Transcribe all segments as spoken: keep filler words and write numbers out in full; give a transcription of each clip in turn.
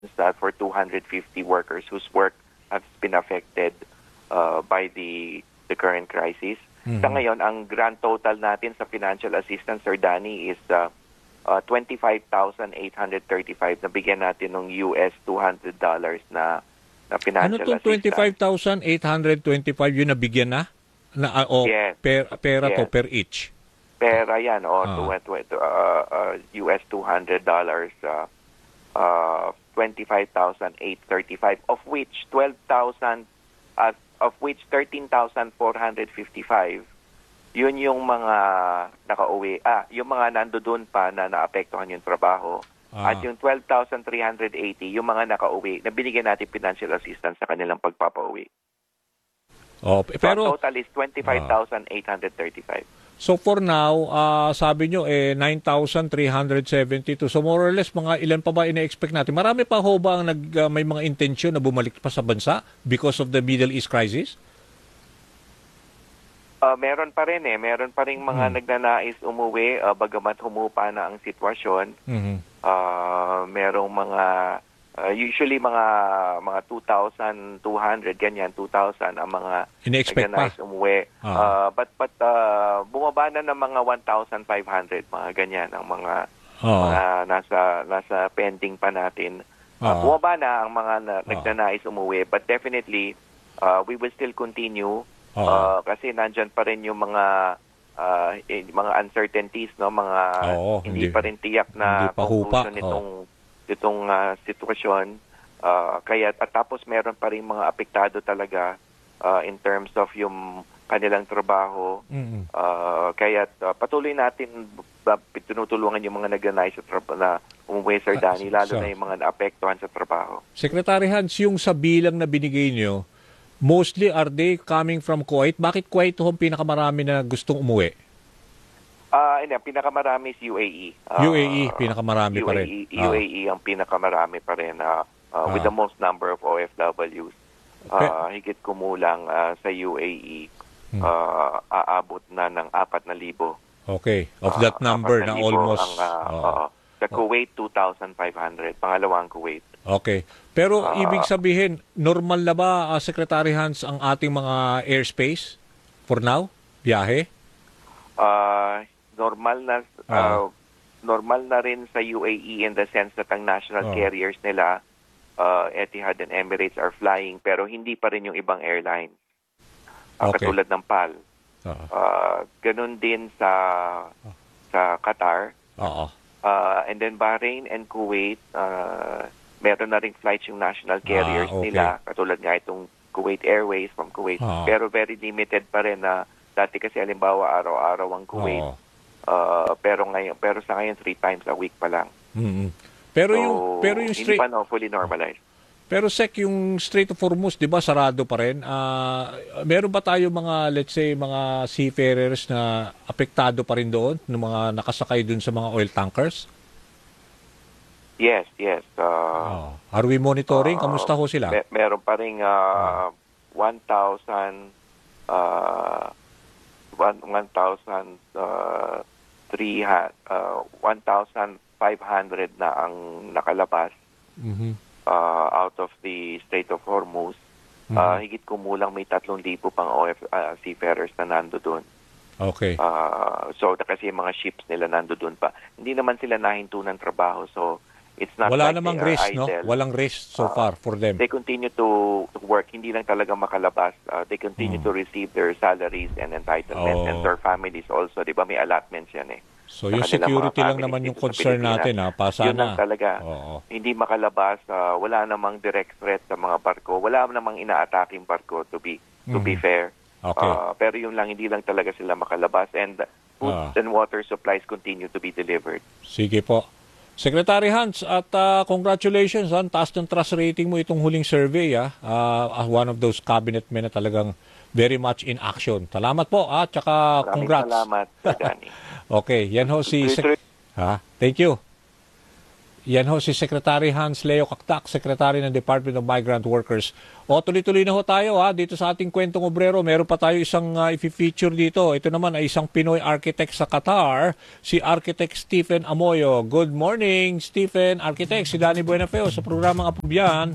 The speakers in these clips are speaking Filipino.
uh, for two hundred fifty workers whose work has been affected uh, by the the current crisis. Mhm. Sa ngayon, ang grand total natin sa financial assistance, Sir Danny, is uh, uh, twenty-five thousand eight hundred thirty-five na bigyan natin ng U S two hundred dollars na, na Ano financial tong assistance. twenty-five thousand eight hundred twenty-five yun nabigyan na? Na ah, o Yes. per, pera to Yes. per each? Pera yan, o Ah. to, to, to, uh, uh, U S two hundred dollars, uh, uh, twenty-five thousand eight hundred thirty-five, of which twelve thousand, uh, of which thirteen thousand four hundred fifty-five, yun yung mga nakauwi, ah, yung mga nandoon pa na naapektuhan yung trabaho. Ah. At yung twelve thousand three hundred eighty, yung mga nakauwi, na binigyan natin financial assistance sa kanilang pagpapauwi. Oh, So, pero ang total is twenty-five thousand eight hundred thirty-five. so for now, ah, sabi nyo eh nine thousand three hundred seventy-two. So more or less mga ilan pa ba ina-expect natin? Marami pa ho ba ang nag, ah, may mga intensyon na bumalik pa sa bansa because of the Middle East crisis? Uh, meron pa rin eh. Meron pa rin mga Hmm. nagnanais umuwi uh, bagamat humupa na ang sitwasyon. Mhm. Uh, merong mga, uh, usually mga mga two thousand two hundred, ganyan, two thousand ang mga Ina-expect pa. nagnanais umuwi. Ah. Uh, but but uh, bumaba na ng mga one thousand five hundred, mga ganyan, ang mga, Oo. mga nasa, nasa pending pa natin. Uh, Ah. bumaba na ang mga na, nagnanais umuwi. But definitely, uh, we will still continue. Oo. Uh, kasi nandyan pa rin yung mga uh, eh, mga uncertainties, no, mga Oo, hindi, hindi- pa rin tiyak hindi na pa hupa. conclusion nitong itong uh, sitwasyon. Uh, kaya at tapos meron pa rin mga apektado talaga uh, in terms of yung kanilang trabaho. Mhm. Uh, kaya uh, patuloy natin uh, tinutulungan yung mga nagnanais sa trabaho na umuwi, Sir Ah, Danny, lalo so- na yung mga naapektuhan sa trabaho. Secretary Hans, yung sa bilang na binigay nyo, mostly are they coming from Kuwait? Bakit Kuwait ho ang pinakamarami na gustong umuwi? Ah, uh, pinakamarami is U A E. Ah, U A E, pinakamarami pa rin. U A E, Ah. U A E ang pinakamarami pa rin ah, ah, with Ah. the most number of O F Ws. Ah, higit kumulang ah, sa U A E, Hmm. ah, aabot na ng apat na libo. Okay, of Ah, that number apat na libo almost... Ang, ah, Oo. oo. Sa Kuwait, two thousand five hundred. Pangalawang Kuwait. Okay. Pero Ah. ibig sabihin, normal na ba, uh, Secretary Hans, ang ating mga airspace for now? Biyahe? Ah, normal na Ah. ah, normal na rin sa U A E in the sense that ang national Ah. carriers nila, ah, Etihad and Emirates, are flying, pero hindi pa rin yung ibang airlines. Ah, Okay. Katulad ng P A L. Oo. Ah, ganun din sa sa Qatar. Oo. Ah, and then Bahrain and Kuwait, ah, meron na ring flights yung national carriers Ah, okay. nila. Katulad nga itong Kuwait Airways from Kuwait. Ah. Pero very limited pa rin na dati kasi halimbawa araw-araw ang Kuwait. Oo. Ah, pero ngayon pero sa ngayon three times a week pa lang. Mhm. Pero So, yung pero yung hindi straight pa no, fully normalized. Pero Sec, yung Strait of Hormuz, 'di ba, sarado pa rin? Ah, meron ba tayo mga, let's say, mga seafarers na apektado pa rin doon, ng mga nakasakay doon sa mga oil tankers? Yes, yes. Ah, Oh. Are we monitoring? ah, Kamusta ho sila? me- meron pa ring ah, one thousand uh, one thousand three uh, one thousand five hundred na ang nakalabas Mhm. uh, out of the Strait of Hormuz. Mhm. Uh, higit kumulang may tatlong libo pang O F uh, seafarers na nando doon. Okay. Uh, so kasi yung mga ships nila nando doon pa. Hindi naman sila nahinto ng trabaho, so it's not Wala like namang they are risk, no? idle. Walang risk so Ah, far for them. They continue to, to work. Hindi lang talaga makalabas. Uh, they continue Mm. to receive their salaries and entitlements Oh. and their families also. Di ba may allotments yan eh. So sa yung kanilang security mga lang families naman yung dito sa concern Pilipinas. natin, ha? Pasa Yun lang na. talaga. Oo. Hindi makalabas. uh, wala namang direct threat sa mga barko. Wala namang ina-attacking barko to be to be Mhm. fair. Okay. Uh, pero yun lang, hindi lang talaga sila makalabas. And food Ah. and water supplies continue to be delivered. Sige po. Secretary Hans, at ah, congratulations, ha? Taas ng trust rating mo itong huling survey, ha? Ah, one of those cabinet men na talagang very much in action. Salamat po, ha? Tsaka Maraming congrats. salamat, Sir Danny. Okay, yan ho si... Sec- Tuloy-tuloy. ha? Thank you. Yan ho si Secretary Hans Leo Cactac, Secretary ng Department of Migrant Workers. O tuloy-tuloy na ho tayo ha, dito sa ating kwentong obrero. Meron pa tayo isang uh, i-feature dito. Ito naman ay isang Pinoy architect sa Qatar, si Architect Stephen Amoyo. Good morning, Stephen. Architect, si Danny Buenafeo sa programang Apubyan.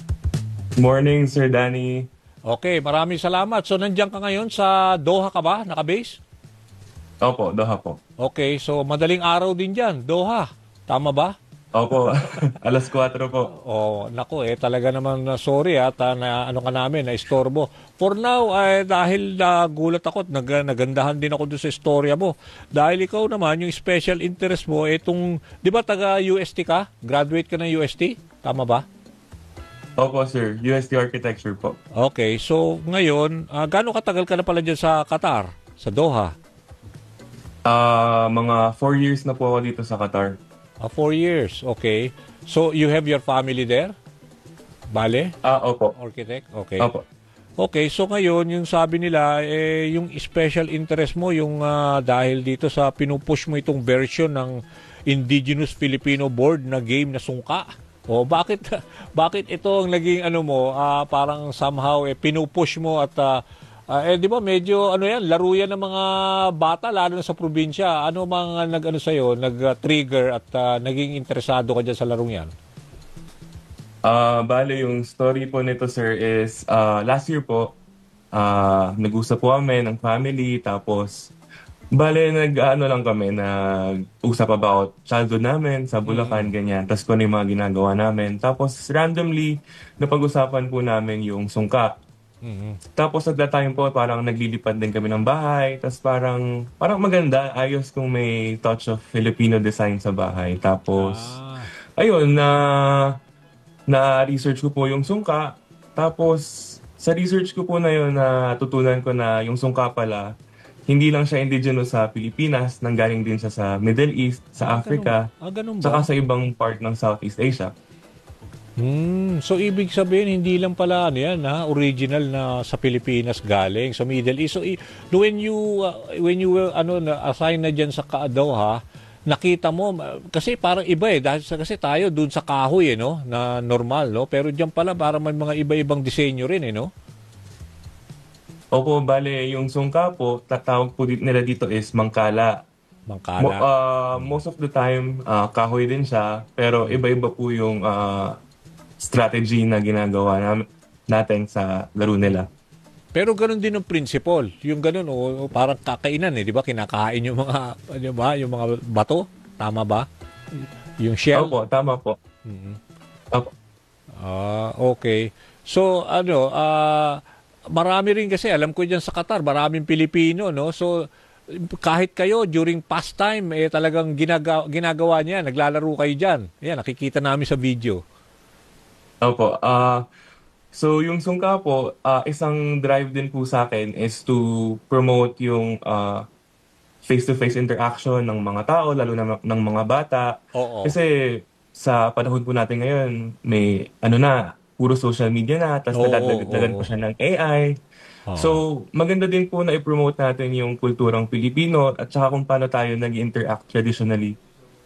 Morning, Sir Danny. Okay, maraming salamat. So nandiyan ka ngayon sa Doha ka ba? Naka-base? Opo, Doha po. Okay, so madaling araw din dyan, Doha. Tama ba? Opo, alas kwatro po. Oh, nako eh talaga naman uh, sorry at uh, na ano ka namin na istorbo. For now eh, dahil nagulat uh, ako at nag, nagandahan din ako doon sa istorya mo. Dahil ikaw naman yung special interest mo itong 'di ba taga U S T ka? Graduate ka ng U S T? Tama ba? Opo, sir. U S T Architecture po. Okay, so ngayon, uh, gaano katagal ka na pala diyan sa Qatar, sa Doha? Ah, uh, mga four years na po ako dito sa Qatar. Uh, four years, okay. So, you have your family there? Bale? Ah, opo. Architect? Okay. Opo. Okay, so ngayon, yung sabi nila, eh, yung special interest mo, yung uh, dahil dito sa pinupush mo itong version ng Indigenous Filipino Board na game na sungka. O bakit bakit ito ang naging ano mo, uh, parang somehow eh, pinupush mo at uh, Uh, eh, di ba, medyo, ano yan, laro yan ng mga bata, lalo na sa probinsya. Ano mga nag-ano sa'yo, nag-trigger at uh, naging interesado ka dyan sa larong yan? Ah, uh, bale, yung story po nito, sir, is uh, last year po, uh, nag-usap po kami ng family, tapos, bale, nag-ano lang kami, nag-usap about childhood namin sa Bulacan, mm. ganyan. Tapos kung ano yung mga ginagawa namin. Tapos, randomly, napag-usapan po namin yung sungka. Mm-hmm. Tapos at that time po parang naglilipad din kami ng bahay. Tapos parang parang maganda, ayos kung may touch of Filipino design sa bahay. Tapos ah. ayun na na research ko po yung sungka. Tapos sa research ko po na yun na tutunan ko na yung sungka pala hindi lang siya indigenous sa Pilipinas, nanggaling din siya sa Middle East, sa ah, Africa, ganun. Ah, ganun ba? Saka sa ibang part ng Southeast Asia. Hmm, so ibig sabihin hindi lang pala ano yan ha, original na sa Pilipinas galing sa Middle East. So i- when you uh, when you uh, ano na assign na diyan sa Doha, nakita mo kasi parang iba eh dahil sa, kasi tayo doon sa kahoy eh no na normal no, pero diyan pala parang may mga iba-ibang disenyo rin eh no. Opo, bale yung sungka po, tatawag po dit- nila dito is mangkala. Mangkala. Mo, uh, most of the time uh, kahoy din siya, pero iba-iba po yung uh, strategy na ginagawa nam- natin sa laro nila. Pero ganoon din ang principle. Yung ganoon o oh, parang kakainan eh, 'di ba? Kinakain yung mga ano ba, yung mga bato, tama ba? Yung shell. Opo, tama po. Mm-hmm. Opo. Ah, okay. So ano, ah marami rin kasi alam ko diyan sa Qatar, maraming Pilipino, no? So kahit kayo during pastime eh talagang ginagawa, ginagawa niya, naglalaro kayo diyan. Ayan, nakikita namin sa video. Opo. Uh, so, yung sungka po, uh, isang drive din po sa akin is to promote yung uh, face-to-face interaction ng mga tao, lalo na ng mga bata. Oo. Kasi sa panahon po natin ngayon, may ano na, puro social media na, tapos nagdagdagan pa siya ng A I. Oo. So, maganda din po na i-promote natin yung kulturang Pilipino at saka kung paano tayo nag-interact traditionally.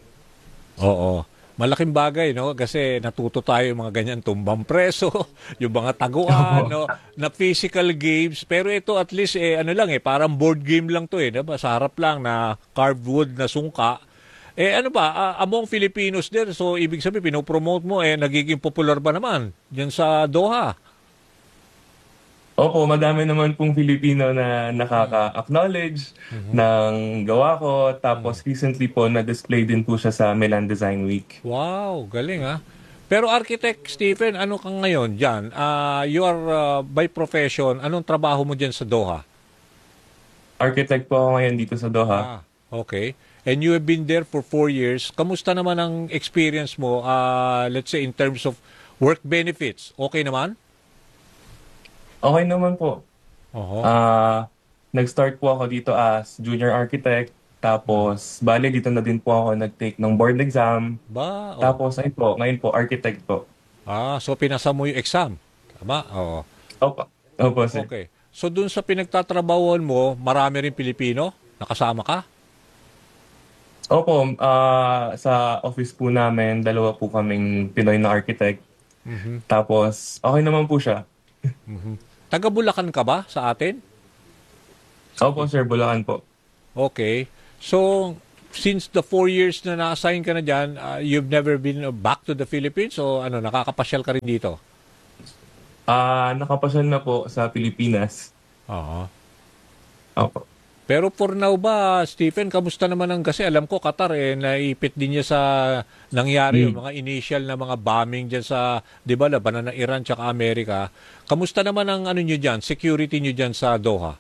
Oo. Malaking bagay, no? Kasi natuto tayo yung mga ganyan, tumbang preso, yung mga taguan, no? Na physical games. Pero ito at least, eh, ano lang eh, parang board game lang to eh. Diba? Sa harap lang na carved wood na sungka. Eh ano ba, uh, among Filipinos din, so ibig sabihin, pinopromote mo, eh, nagiging popular ba naman dyan sa Doha? Opo, madami naman pong Filipino na nakaka-acknowledge mm-hmm. ng gawa ko. Tapos mm-hmm. recently po, na-display din po siya sa Milan Design Week. Wow, galing ah. Pero Architect Stephen, ano ka ngayon dyan? Uh, you are uh, by profession, anong trabaho mo dyan sa Doha? Architect po ako ngayon dito sa Doha. Ah, okay. And you have been there for four years. Kamusta naman ang experience mo, uh, let's say in terms of work benefits? Okay naman? Okay naman po. Uh-huh. Uh, nag-start po ako dito as junior architect. Tapos, bale dito na din po ako nag-take ng board exam. Ba? Oh. Tapos, ayun po, ngayon po, architect po. Ah, so pinasa mo yung exam? Tama? Oo. Opo. Opo, sir. Okay. So, dun sa pinagtatrabahuan mo, marami rin Pilipino? Nakasama ka? Opo, ah, sa office po namin, dalawa po kaming Pinoy na architect. Tapos, okay naman po siya. Taga Bulacan ka ba sa atin? Opo, sir, Bulacan po. Okay. So, since the four years na na-assign ka na dyan, uh, you've never been back to the Philippines o ano, nakakapasyal ka rin dito? Ah, nakapasal na po sa Pilipinas. Oo. Opo. Pero for now ba, Stephen, kamusta naman ang, kasi alam ko Qatar eh, naipit din niya sa nangyari, yung mga initial na mga bombing dyan sa, di ba, labanan ng Iran tsaka Amerika. Kamusta naman ang ano nyo dyan, security nyo dyan sa Doha?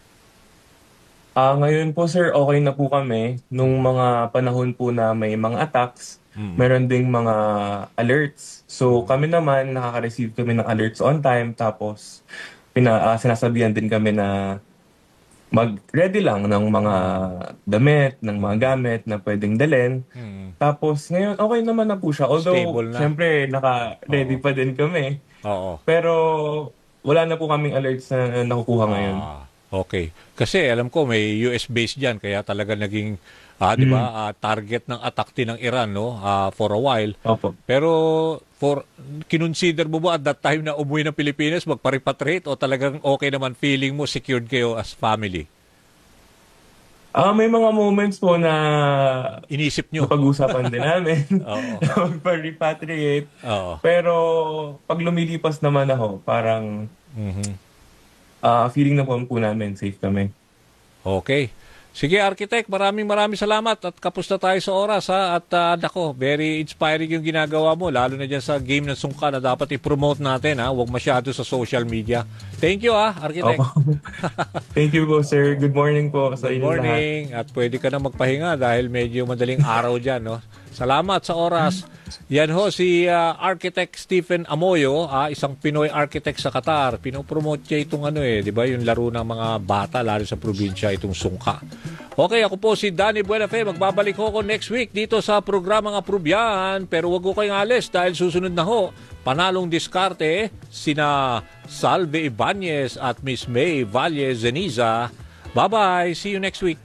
Ah, ngayon po, sir, okay na po kami. Nung mga panahon po na may mga attacks, meron ding mga alerts. So, kami naman, nakaka-receive kami ng alerts on time. Tapos, pina, ah, sinasabihan din kami na mag-ready lang ng mga damit, ng mga gamit na pwedeng dalhin. Tapos, ngayon, okay naman na po siya. Although, Stable na. syempre, naka-ready pa din kami. Oo. Pero, wala na po kaming alerts na nakukuha ngayon. Ah, okay. Kasi alam ko may U S base diyan kaya talaga naging ah, 'di ba, ah, target ng attack din ng Iran no ah, for a while. Opo. Pero for kinonsider mo ba at that time na umuwi ng Pilipinas magpa-repatriate o talagang okay naman feeling mo secured kayo as family? Ah, may mga moments po na Inisip nyo? napag-usapan din namin Oo. na magpa-repatriate. Oo. Pero pag lumilipas naman ako, parang Mhm. ah, feeling na po, po namin safe kami. Okay. Sige, Architect, maraming maraming salamat at kapusta tayo sa oras ha. At uh, nako, very inspiring yung ginagawa mo, lalo na dyan sa game ng sungka na dapat i-promote natin ha. Huwag masyado sa social media. Thank you ha, Architect. Opo. Thank you po, sir. Good morning po sa Good inyo lahat. morning. At pwede ka na magpahinga dahil medyo madaling araw dyan. No? Salamat sa oras. Yan ho si uh, Architect Stephen Amoyo, ah, isang Pinoy architect sa Qatar. Pinopromote niya itong ano eh, di ba? Yung laro ng mga bata, lalo sa probinsya, itong sungka. Okay, ako po si Danny Buenafe. Magbabalik ho ko next week dito sa programang Aprobyan. Pero wag ko kayong alis dahil susunod na ho, panalong diskarte, sina Salve Ibanez at Miss May Valle Zeniza. Bye-bye. See you next week.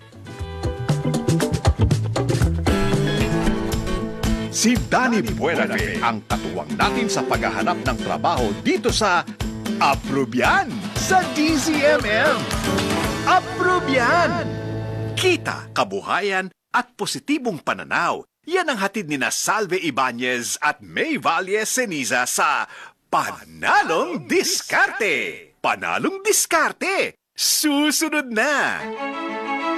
Si Danny Buenafe ang katuwang natin sa paghahanap ng trabaho dito sa Aprobyan sa D Z M M. Aprobyan! Kita, kabuhayan at positibong pananaw. Yan ang hatid ni na Salve Ibanez at May Valle Ceniza sa Panalong Diskarte. Panalong Diskarte. Susunod na!